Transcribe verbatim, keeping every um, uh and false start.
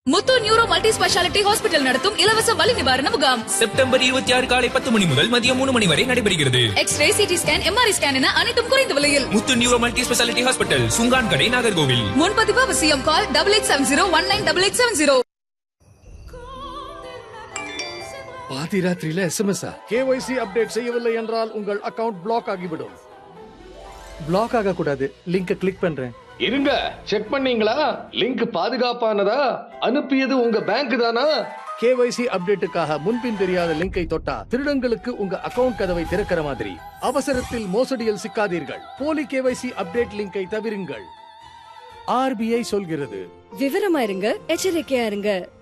முத்து neuro multi speciality hospital நடத்தும் இலவச வலி நிவாரண முகாம் செப்டம்பர் இருபத்தி ஆறு காலை பத்து மணி முதல் மதியம் மூணு மணி வரை நடைபெறுகிறது. X ray, CT scan, MRI scan என அனைத்தும் குறைந்த விலையில். முத்து நியூரோ மல்டி ஸ்பெஷாலிட்டி ஹாஸ்பிட்டல், சுங்கான் கடை, நாகர்கோவில். முன்பதிவு அவசியம். Call double eight seven zero one nine double eight seven zero. பாதி ராத்திரியில எஸ்எம்எஸ் கேஒய்சி அப்டேட் செய்யவில்லை என்றால் உங்கள் அக்கவுண்ட் பிளாக் ஆகிவிடும். பிளாக் ஆக கூடாது. லிங்கை கிளிக் பண்றேன். இருங்க, செக் பண்ணீங்களா? லிங்க் பாதுகாப்பானதா? அனுப்பியது உங்க பேங்க் தானா? கேஒய்சி அப்டேட்டுக்காக முன்பின் தெரியாத லிங்கை தொட்டா திருடங்களுக்கு உங்க அக்கவுண்ட் கதவை திறக்கிற மாதிரி. அவசரத்தில் மோசடியில் சிக்காதீர்கள். போலி கேஒய்சி அப்டேட் லிங்கை தவிருங்கள். ஆர்பிஐ சொல்கிறது. விவரமா இருங்க, எச்சரிக்கையா இருங்க.